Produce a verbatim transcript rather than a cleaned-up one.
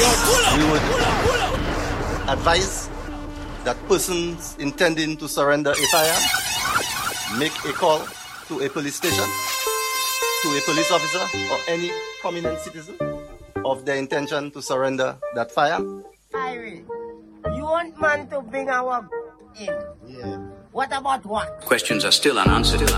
we would advise that persons intending to surrender a firearm make a call to a police station, to a police officer, or any prominent citizen of their intention to surrender that firearm. Irie, you want man to bring our in? Yeah. What about what? Questions are still unanswered.